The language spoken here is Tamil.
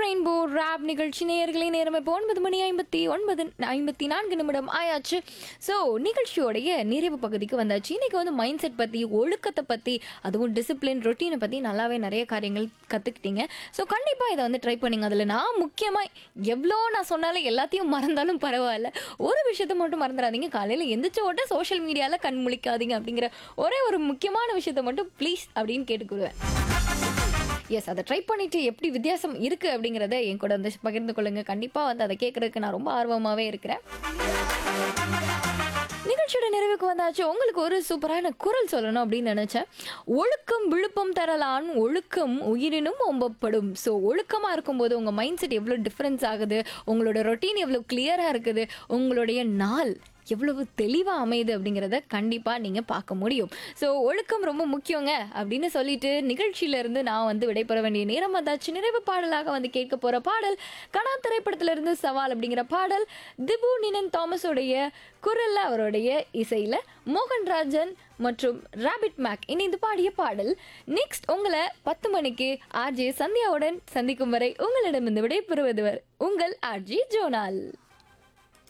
ரெயின்போ ராப் நிகழ்ச்சி நேயர்களே, நேரம் இப்போ 9:59 ஆயாச்சு. ஸோ நிகழ்ச்சியோடைய நிறைவு பகுதிக்கு வந்தாச்சு. இன்னைக்கு வந்து மைண்ட் செட் பற்றி, ஒழுக்கத்தை பற்றி, அதுவும் டிசிப்ளின் ரொட்டீனை பற்றி நல்லாவே நிறைய காரியங்கள் கற்றுக்கிட்டீங்க. ஸோ கண்டிப்பாக இதை வந்து ட்ரை பண்ணிங்க. அதில் நான் முக்கியமாக எவ்வளோ நான் சொன்னாலும் எல்லாத்தையும் மறந்தாலும் பரவாயில்ல, ஒரு விஷயத்த மட்டும் மறந்துடாதீங்க. காலையில் எந்திரிச்ச உடனே சோஷியல் மீடியாவில் கண் முழிக்காதீங்க அப்படிங்கிற ஒரே ஒரு முக்கியமான விஷயத்த மட்டும் ப்ளீஸ் அப்படின்னு கேட்டுக்குருவேன். எஸ், அதை ட்ரை பண்ணிட்டு எப்படி வித்தியாசம் இருக்குது அப்படிங்கிறத என் கூட வந்து பகிர்ந்து கொள்ளுங்க. கண்டிப்பாக வந்து அதை கேட்குறதுக்கு நான் ரொம்ப ஆர்வமாகவே இருக்கிறேன். நிகழ்ச்சியோட நிறைவுக்கு வந்தாச்சு. உங்களுக்கு ஒரு சூப்பரான குரல் சொல்லணும் அப்படின்னு நினச்சேன். ஒழுக்கம் விழுப்பம் தரலான், ஒழுக்கம் உயிரினும் ஒம்பப்படும். ஸோ ஒழுக்கமாக இருக்கும்போது உங்கள் மைண்ட் செட் எவ்வளோ டிஃப்ரென்ஸ் ஆகுது, உங்களோட ரொட்டீன் எவ்வளோ கிளியராக இருக்குது, உங்களுடைய நாள் எவ்வளவு தெளிவாக அமையுது அப்படிங்கிறத கண்டிப்பாக நீங்கள் பார்க்க முடியும். ஸோ ஒழுக்கம் ரொம்ப முக்கியங்க அப்படின்னு சொல்லிட்டு நிகழ்ச்சியிலேருந்து நான் வந்து விடைபெற வேண்டிய நேரம் வந்தாச்சு. நிறைவு பாடலாக வந்து கேட்க போகிற பாடல் கனா திரைப்படத்திலிருந்து சவால் அப்படிங்கிற பாடல். திபு நினன் தாமஸோடைய குரலில், அவருடைய இசையில் மோகன்ராஜன் மற்றும் ராபிட் மேக் இணைந்து பாடிய பாடல். நெக்ஸ்ட் உங்களை 10 மணிக்கு ஆர்ஜே சந்தியாவுடன் சந்திக்கும் வரை உங்களிடமிருந்து விடைபெறுவது உங்கள் ஆர்ஜே ஜோனால்.